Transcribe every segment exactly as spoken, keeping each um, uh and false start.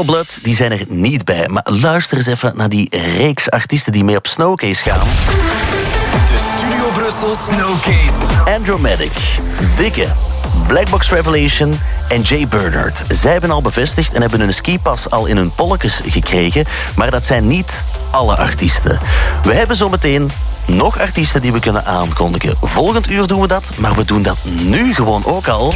Royal Blood die zijn er niet bij. Maar luister eens even naar die reeks artiesten die mee op Snowcase gaan. De Studio Brussel Snowcase. Andromatic, Dikke, Blackbox Revelation en Jay Bernard. Zij hebben al bevestigd en hebben hun skipas al in hun polletjes gekregen. Maar dat zijn niet alle artiesten. We hebben zometeen nog artiesten die we kunnen aankondigen. Volgend uur doen we dat, maar we doen dat nu gewoon ook al.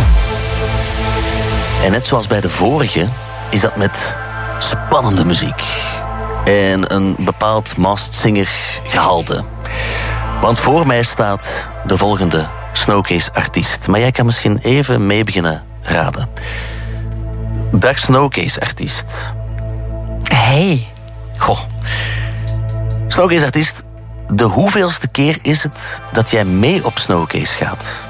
En net zoals bij de vorige is dat met spannende muziek. En een bepaald Masked Singer gehalte. Want voor mij staat de volgende Snowcase-artiest. Maar jij kan misschien even mee beginnen raden. Dag Snowcase-artiest. Hey. Goh. Snowcase-artiest, de hoeveelste keer is het dat jij mee op Snowcase gaat?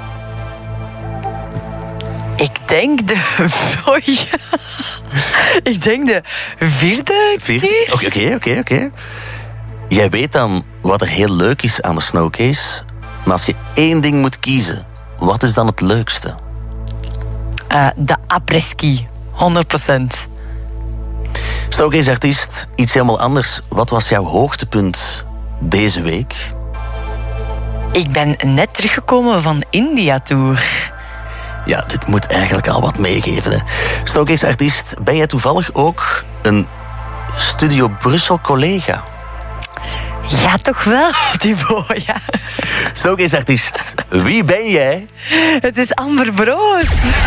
Ik denk de... Oh ja. Ik denk de vierde Vierde? Oké, oké, oké, oké. Jij weet dan wat er heel leuk is aan de Snowcase. Maar als je één ding moet kiezen, wat is dan het leukste? Uh, de après-ski. honderd procent. Snowcase-artiest, iets helemaal anders. Wat was jouw hoogtepunt deze week? Ik ben net teruggekomen van India-tour. Ja, dit moet eigenlijk al wat meegeven. Hè. Snowcase-artiest, ben jij toevallig ook een Studio Brussel-collega? Ja, toch wel, Thibaut, ja. Snowcase-artiest, wie ben jij? Het is Amber Broos.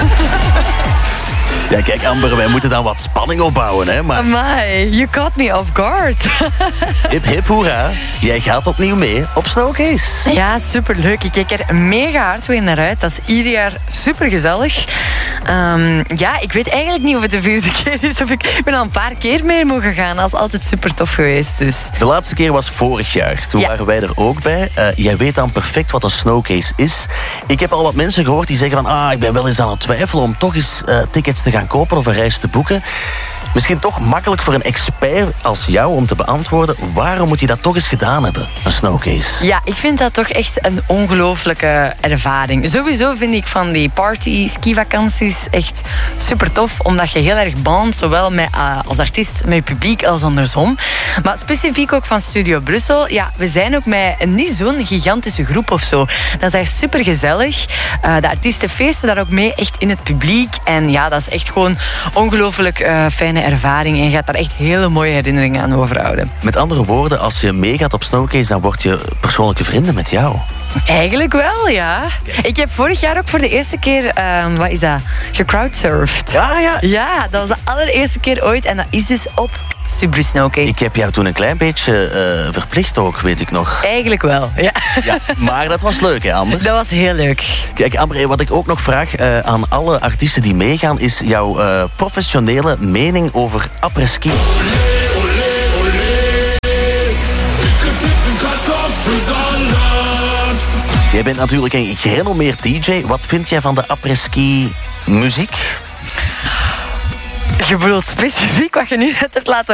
Ja, kijk Amber, wij moeten dan wat spanning opbouwen, hè. Maar Amai, you caught me off guard. hip hip hoera, jij gaat opnieuw mee op Snowcase. Ja, superleuk. Ik kijk er mega hard weer naar uit. Dat is ieder jaar supergezellig. Um, ja, ik weet eigenlijk niet of het de vierde keer is. Of ik, ik ben al een paar keer mee mogen gaan. Dat is altijd super tof geweest. Dus. De laatste keer was vorig jaar. Toen Ja. waren wij er ook bij. Uh, jij weet dan perfect wat een Snowcase is. Ik heb al wat mensen gehoord die zeggen van... ah, ik ben wel eens aan het twijfelen om toch eens uh, tickets te gaan kopen of een reis te boeken. Misschien toch makkelijk voor een expert als jou om te beantwoorden... waarom moet je dat toch eens gedaan hebben, een Snowcase? Ja, ik vind dat toch echt een ongelooflijke ervaring. Sowieso vind ik van die party skivakanties echt super tof, omdat je heel erg bondt, zowel met, uh, als artiest met je publiek als andersom. Maar specifiek ook van Studio Brussel. Ja, we zijn ook met een niet zo'n gigantische groep of zo. Dat is echt super gezellig. Uh, de artiesten feesten daar ook mee, echt in het publiek. En ja, dat is echt gewoon ongelooflijk uh, fijne ervaring en je gaat daar echt hele mooie herinneringen aan overhouden. Met andere woorden, als je meegaat op Snowcase... dan word je persoonlijke vrienden met jou. Eigenlijk wel, ja. Ik heb vorig jaar ook voor de eerste keer, um, wat is dat, gecrowdsurfd. Ja, ja. Ja, dat was de allereerste keer ooit en dat is dus op Studio Snowcase. Ik heb jou toen een klein beetje uh, verplicht ook, weet ik nog. Eigenlijk wel, ja. Ja, maar dat was leuk, hè, Amber? Dat was heel leuk. Kijk, Amber, wat ik ook nog vraag uh, aan alle artiesten die meegaan... is jouw uh, professionele mening over après-ski. Jij bent natuurlijk een gerenommeerd D J. Wat vind jij van de après-ski muziek? Je bedoelt specifiek wat je nu net hebt laten